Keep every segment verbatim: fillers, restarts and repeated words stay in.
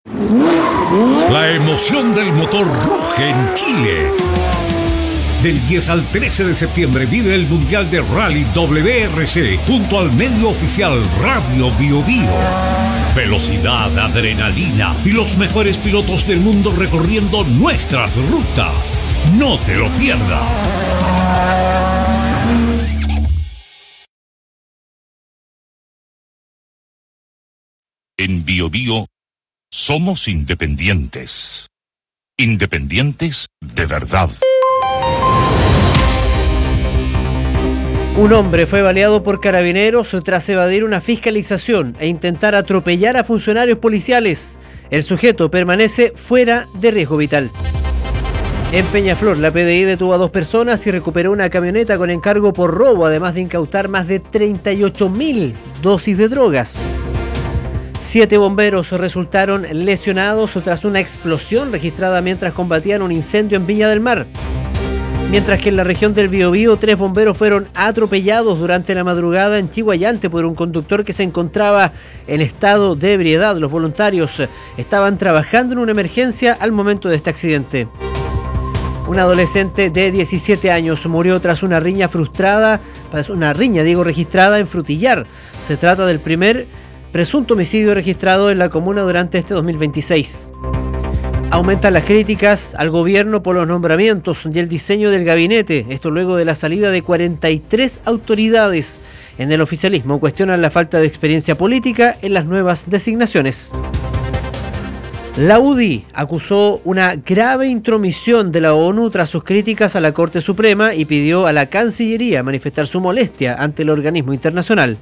La emoción del motor ruge en Chile. Del diez al trece de septiembre vive el Mundial de Rally W R C junto al medio oficial Radio Bio Bio. Velocidad, adrenalina y los mejores pilotos del mundo recorriendo nuestras rutas. No te lo pierdas. En Bio Bio somos independientes. Independientes de verdad. Un hombre fue baleado por carabineros tras evadir una fiscalización e intentar atropellar a funcionarios policiales. El sujeto permanece fuera de riesgo vital. En Peñaflor, la P D I detuvo a dos personas y recuperó una camioneta con encargo por robo, además de incautar más de treinta y ocho mil dosis de drogas. Siete bomberos resultaron lesionados tras una explosión registrada mientras combatían un incendio en Viña del Mar. Mientras que en la región del Biobío, tres bomberos fueron atropellados durante la madrugada en Chiguayante por un conductor que se encontraba en estado de ebriedad. Los voluntarios estaban trabajando en una emergencia al momento de este accidente. Un adolescente de diecisiete años murió tras una riña frustrada, una riña, digo, registrada en Frutillar. Se trata del primer presunto homicidio registrado en la comuna durante este dos mil veintiséis. Aumentan las críticas al gobierno por los nombramientos y el diseño del gabinete. Esto luego de la salida de cuarenta y tres autoridades. En el oficialismo cuestionan la falta de experiencia política en las nuevas designaciones. La U D I acusó una grave intromisión de la ONU tras sus críticas a la Corte Suprema y pidió a la Cancillería manifestar su molestia ante el organismo internacional.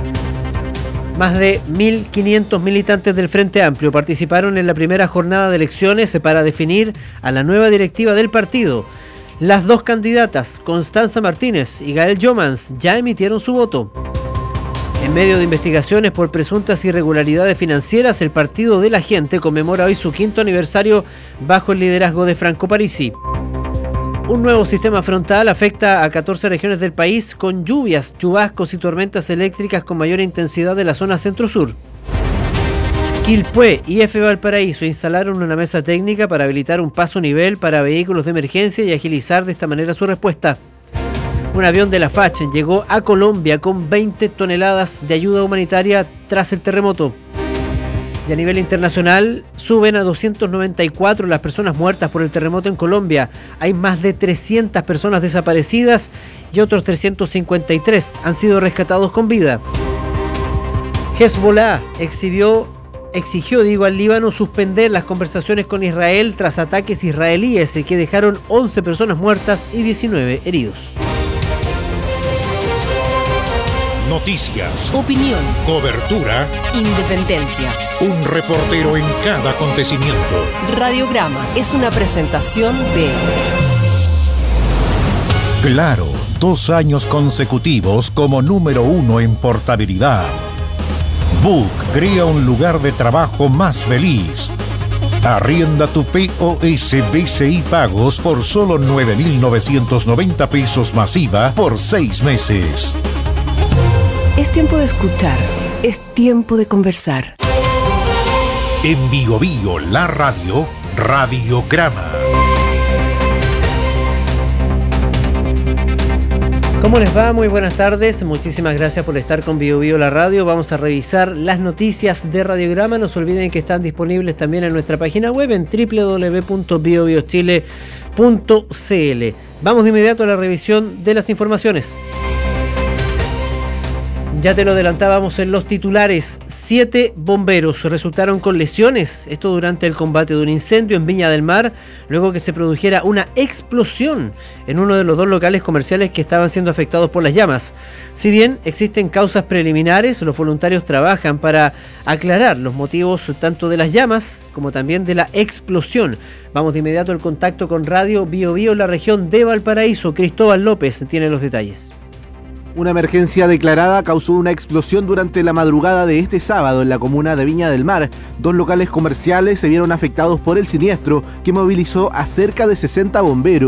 Más de mil quinientos militantes del Frente Amplio participaron en la primera jornada de elecciones para definir a la nueva directiva del partido. Las dos candidatas, Constanza Martínez y Gael Jomans, ya emitieron su voto. En medio de investigaciones por presuntas irregularidades financieras, el Partido de la Gente conmemora hoy su quinto aniversario bajo el liderazgo de Franco Parisi. Un nuevo sistema frontal afecta a catorce regiones del país con lluvias, chubascos y tormentas eléctricas con mayor intensidad de la zona centro-sur. Quilpué y F. Valparaíso instalaron una mesa técnica para habilitar un paso nivel para vehículos de emergencia y agilizar de esta manera su respuesta. Un avión de la F A C H llegó a Colombia con veinte toneladas de ayuda humanitaria tras el terremoto. Y a nivel internacional, suben a doscientas noventa y cuatro las personas muertas por el terremoto en Colombia. Hay más de trescientas personas desaparecidas y otros trescientos cincuenta y tres han sido rescatados con vida. Hezbollah exhibió, exigió digo, al Líbano suspender las conversaciones con Israel tras ataques israelíes que dejaron once personas muertas y diecinueve heridos. Noticias, opinión, cobertura, independencia. Un reportero en cada acontecimiento. Radiograma es una presentación de Claro, dos años consecutivos como número uno en portabilidad. Book crea un lugar de trabajo más feliz. Arrienda tu P O S B C I Pagos por solo nueve mil novecientos noventa pesos masiva por seis meses. Es tiempo de escuchar, es tiempo de conversar. En Bio Bio, la radio, Radiograma. ¿Cómo les va? Muy buenas tardes. Muchísimas gracias por estar con Bio Bio, la radio. Vamos a revisar las noticias de Radiograma. No se olviden que están disponibles también en nuestra página web en doble u doble u doble u punto bio bio chile punto c l. Vamos de inmediato a la revisión de las informaciones. Ya te lo adelantábamos en los titulares. Siete bomberos resultaron con lesiones. Esto durante el combate de un incendio en Viña del Mar, luego que se produjera una explosión en uno de los dos locales comerciales que estaban siendo afectados por las llamas. Si bien existen causas preliminares, los voluntarios trabajan para aclarar los motivos tanto de las llamas como también de la explosión. Vamos de inmediato al contacto con Radio Bio Bio en la región de Valparaíso. Cristóbal López tiene los detalles. Una emergencia declarada causó una explosión durante la madrugada de este sábado en la comuna de Viña del Mar. Dos locales comerciales se vieron afectados por el siniestro que movilizó a cerca de sesenta bomberos.